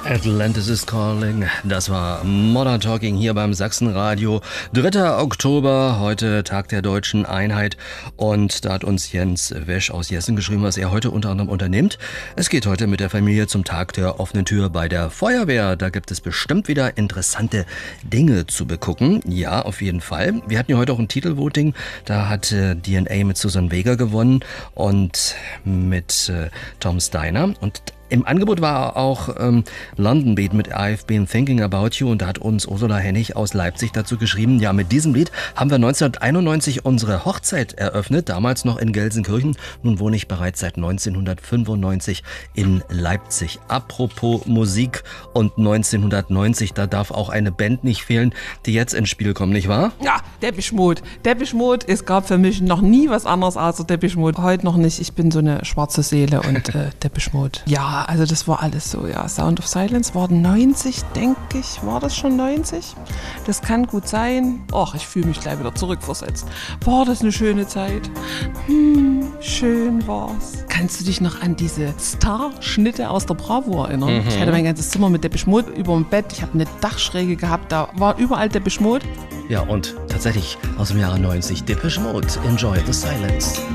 Atlantis is Calling, das war Modern Talking hier beim Sachsenradio. 3. Oktober, heute Tag der Deutschen Einheit, und da hat uns Jens Wesch aus Jessen geschrieben, was er heute unter anderem unternimmt. Es geht heute mit der Familie zum Tag der offenen Tür bei der Feuerwehr. Da gibt es bestimmt wieder interessante Dinge zu begucken. Ja, auf jeden Fall. Wir hatten ja heute auch ein Titelvoting, da hat DNA mit Susan Vega gewonnen und mit Tom Steiner, und im Angebot war auch London Beat mit I've Been Thinking About You, und da hat uns Ursula Hennig aus Leipzig dazu geschrieben, ja, mit diesem Lied haben wir 1991 unsere Hochzeit eröffnet, damals noch in Gelsenkirchen. Nun wohne ich bereits seit 1995 in Leipzig. Apropos Musik und 1990, da darf auch eine Band nicht fehlen, die jetzt ins Spiel kommt, nicht wahr? Ja, Depeche Mode. Depeche Mode, es gab für mich noch nie was anderes außer Depeche Mode. Heute noch nicht, ich bin so eine schwarze Seele und Depeche Mode. Ja, also das war alles so, ja. Sound of Silence war 90, denke ich. War das schon 90? Das kann gut sein. Och, ich fühle mich gleich wieder zurückversetzt. War das eine schöne Zeit? Schön war's. Kannst du dich noch an diese Starschnitte aus der Bravo erinnern? Ich hatte mein ganzes Zimmer mit Depeche Mode über dem Bett. Ich habe eine Dachschräge gehabt, da war überall Depeche Mode. Ja, und tatsächlich aus dem Jahre 90, Depeche Mode, Enjoy the Silence.